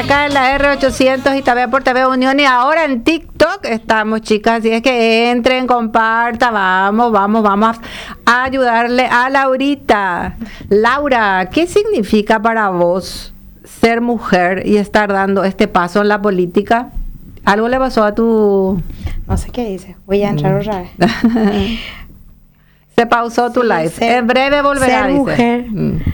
acá en la R800 y también por TV Unión y ahora en TikTok estamos, chicas, así es que entren, compartan, vamos a ayudarle a Laurita. Laura, ¿qué significa para vos ser mujer y estar dando este paso en la política? ¿Algo le pasó a tu...? No sé qué dice, voy a entrar otra vez. Se pausó tu live. En breve volverá, ser dice. Mujer.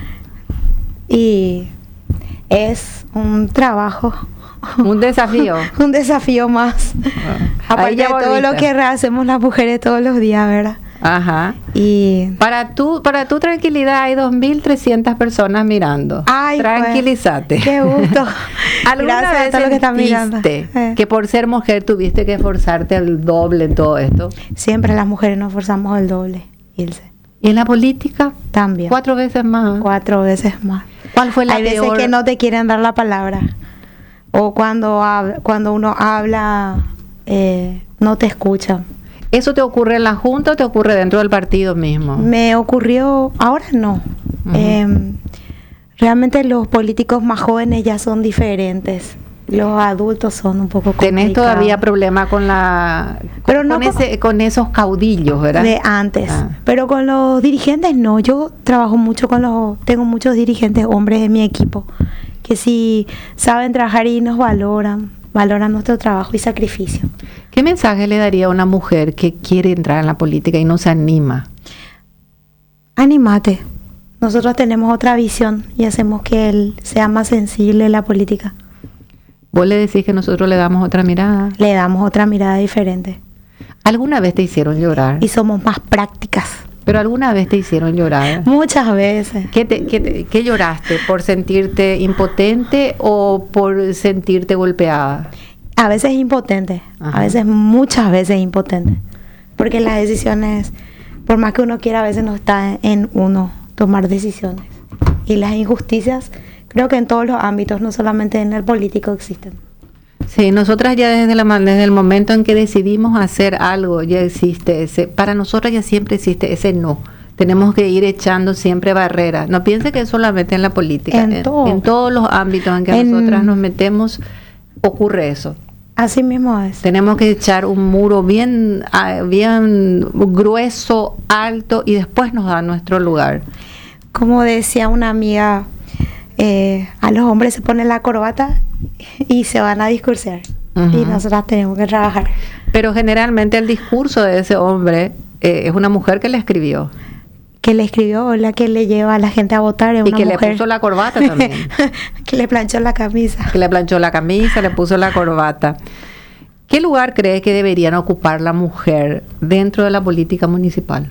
Y es un trabajo. Un desafío. Un desafío más. Aparte de todo lo que hacemos las mujeres todos los días, ¿verdad? Ajá. Y para tu tranquilidad hay 2.300 personas mirando. Ay, tranquilízate. Pues, qué gusto. ¿Alguna vez a todos los que están mirando. Que por ser mujer tuviste que esforzarte el doble en todo esto? Siempre las mujeres nos esforzamos el doble, Ilse. ¿Y en la política? También. 4 veces más. 4 veces más. ¿Cuál fue la Hay peor? veces que no te quieren dar la palabra. O cuando uno habla, no te escuchan. ¿Eso te ocurre en la Junta o te ocurre dentro del partido mismo? Me ocurrió, ahora no. Realmente los políticos más jóvenes ya son diferentes. Los adultos son un poco complicados. ¿Tenés todavía problema con pero no con esos caudillos, verdad? De antes. Pero con los dirigentes no. Yo trabajo mucho tengo muchos dirigentes hombres en mi equipo que sí saben trabajar y nos valoran nuestro trabajo y sacrificio. ¿Qué mensaje le daría a una mujer que quiere entrar en la política y no se anima? Anímate. Nosotros tenemos otra visión y hacemos que él sea más sensible en la política. ¿Vos le decís que nosotros le damos otra mirada? Le damos otra mirada diferente. ¿Alguna vez te hicieron llorar? Y somos más prácticas. ¿Pero alguna vez te hicieron llorar? Muchas veces. ¿Qué lloraste? ¿Por sentirte impotente o por sentirte golpeada? A veces impotente. Ajá. A veces, muchas veces impotente. Porque las decisiones, por más que uno quiera, a veces no está en uno tomar decisiones. Y las injusticias, creo que en todos los ámbitos, no solamente en el político, existen. Sí, nosotras ya desde el momento en que decidimos hacer algo, ya existe para nosotras ya siempre existe ese no. Tenemos que ir echando siempre barreras. No piense que es solamente en la política, en todos los ámbitos en que nosotras nos metemos, ocurre eso. Así mismo es. Tenemos que echar un muro bien grueso, alto, y después nos da nuestro lugar. Como decía una amiga, a los hombres se pone la corbata y se van a discursar. Y nosotras tenemos que trabajar. Pero generalmente el discurso de ese hombre es una mujer que le escribió. Que le escribió, la que le lleva a la gente a votar. Es y una que mujer. Le puso la corbata también. Que le planchó la camisa. Que le planchó la camisa, le puso la corbata. ¿Qué lugar crees que deberían ocupar la mujer dentro de la política municipal?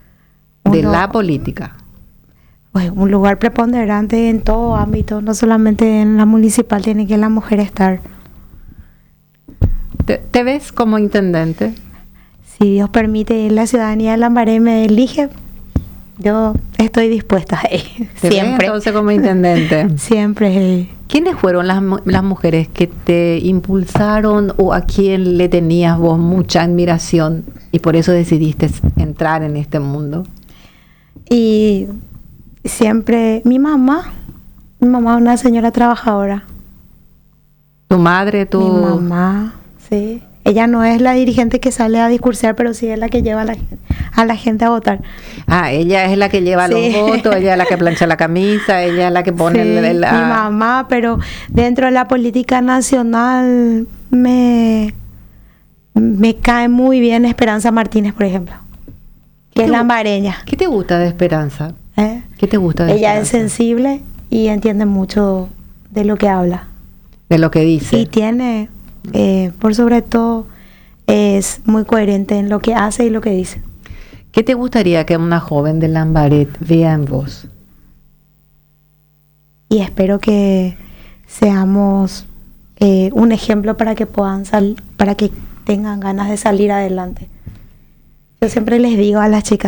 La política. Pues un lugar preponderante en todo ámbito, no solamente en la municipal, tiene que la mujer estar. ¿Te ves como intendente? Si Dios permite, la ciudadanía de Lambaré me elige, yo estoy dispuesta a ir. Siempre. ¿Ves entonces como intendente? Siempre. ¿Quiénes fueron las mujeres que te impulsaron o a quién le tenías vos mucha admiración y por eso decidiste entrar en este mundo? Y siempre mi mamá es una señora trabajadora. ¿Tu madre, Mi mamá, sí. Ella no es la dirigente que sale a discursar, pero sí es la que lleva a la gente a votar. Ella es la que lleva los votos, ella es la que plancha la camisa, ella es la que pone mi mamá, pero dentro de la política nacional me cae muy bien Esperanza Martínez, por ejemplo, que es lambareña. ¿Qué te gusta de Esperanza? ¿Qué te gusta de Ella Esperanza? Es sensible y entiende mucho de lo que habla. De lo que dice. Y tiene, por sobre todo, es muy coherente en lo que hace y lo que dice. ¿Qué te gustaría que una joven de Lambaret vea en vos? Y espero que seamos un ejemplo para que puedan para que tengan ganas de salir adelante. Yo siempre les digo a las chicas,